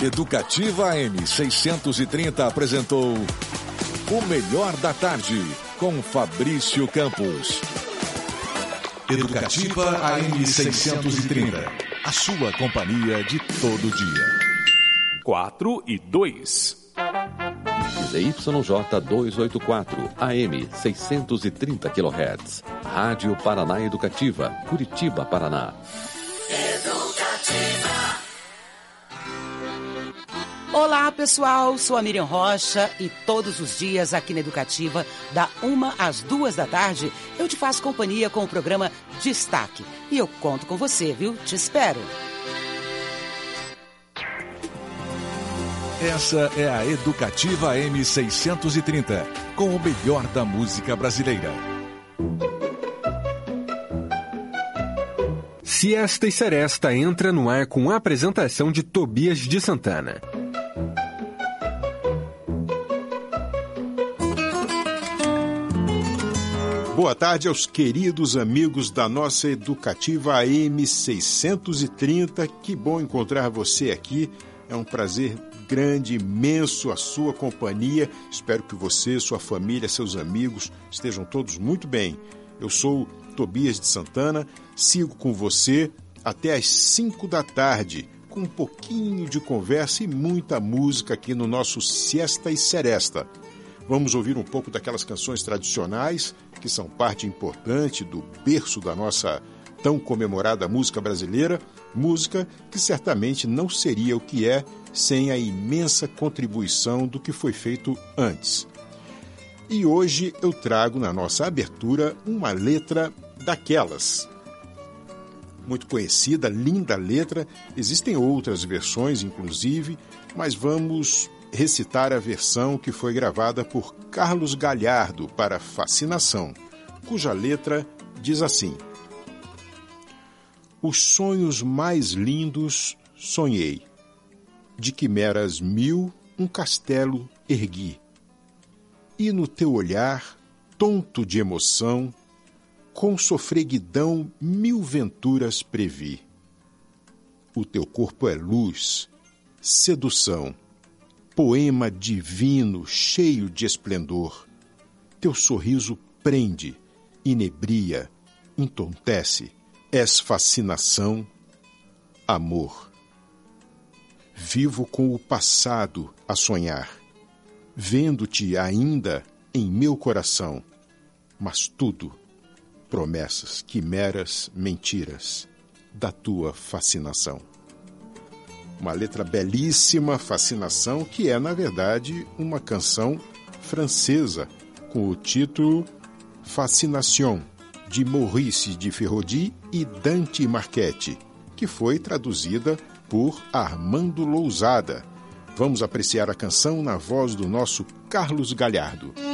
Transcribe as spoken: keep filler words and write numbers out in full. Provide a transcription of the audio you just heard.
Educativa A M seiscentos e trinta apresentou O Melhor da Tarde, com Fabrício Campos. Educativa A M seiscentos e trinta, a sua companhia de todo dia. quatro e dois. Z Y J duzentos e oitenta e quatro, A M seiscentos e trinta quilohertz. Rádio Paraná Educativa, Curitiba, Paraná. Educativa. Olá, pessoal. Sou a Miriam Rocha e todos os dias aqui na Educativa, da uma às duas da tarde, eu te faço companhia com o programa Destaque. E eu conto com você, viu? Te espero. Essa é a Educativa A M seiscentos e trinta, com o melhor da música brasileira. Siesta e Seresta entra no ar com a apresentação de Tobias de Santana. Boa tarde aos queridos amigos da nossa Educativa A M seiscentos e trinta. Que bom encontrar você aqui. É um prazer grande, imenso a sua companhia. Espero que você, sua família, seus amigos estejam todos muito bem. Eu sou Tobias de Santana, sigo com você até às cinco da tarde, com um pouquinho de conversa e muita música aqui no nosso Siesta e Seresta. Vamos ouvir um pouco daquelas canções tradicionais que são parte importante do berço da nossa tão comemorada música brasileira, música que certamente não seria o que é sem a imensa contribuição do que foi feito antes. E hoje eu trago na nossa abertura uma letra daquelas. Muito conhecida, linda letra, existem outras versões inclusive, mas vamos recitar a versão que foi gravada por Carlos Galhardo para Fascinação, cuja letra diz assim: os sonhos mais lindos sonhei, de quimeras mil um castelo ergui, e no teu olhar, tonto de emoção, com sofreguidão mil venturas previ. O teu corpo é luz, sedução, poema divino cheio de esplendor. Teu sorriso prende, inebria, entontece, és fascinação, amor. Vivo com o passado a sonhar, vendo-te ainda em meu coração, mas tudo, promessas, quimeras, mentiras, da tua fascinação. Uma letra belíssima, Fascinação, que é, na verdade, uma canção francesa com o título Fascination, de Maurice de Ferrodi e Dante Marchetti, que foi traduzida por Armando Lousada. Vamos apreciar a canção na voz do nosso Carlos Galhardo.